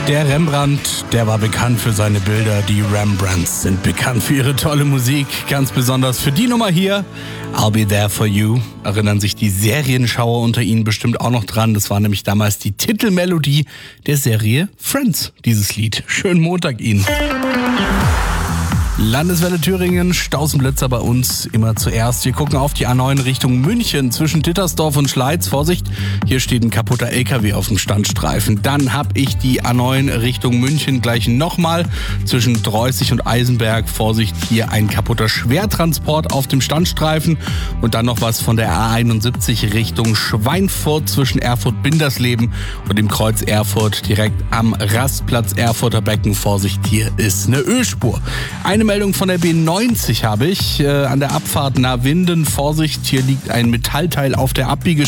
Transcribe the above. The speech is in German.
Der Rembrandt, der war bekannt für seine Bilder. Die Rembrandts sind bekannt für ihre tolle Musik. Ganz besonders für die Nummer hier, I'll Be There For You. Erinnern sich die Serienschauer unter Ihnen bestimmt auch noch dran. Das war nämlich damals die Titelmelodie der Serie Friends, dieses Lied. Schönen Montag Ihnen. Landeswelle Thüringen, Stausenblitzer bei uns immer zuerst. Wir gucken auf die A9 Richtung München zwischen Dittersdorf und Schleiz. Vorsicht, hier steht ein kaputter LKW auf dem Standstreifen. Dann habe ich die A9 Richtung München gleich nochmal zwischen Dreußig und Eisenberg. Vorsicht, hier ein kaputter Schwertransport auf dem Standstreifen. Und dann noch was von der A71 Richtung Schweinfurt zwischen Erfurt-Bindersleben und dem Kreuz Erfurt direkt am Rastplatz Erfurter Becken. Vorsicht, hier ist eine Ölspur. Eine Meldung von der B90 habe ich an der Abfahrt Nahwinden. Vorsicht, hier liegt ein Metallteil auf der Abbiegespur.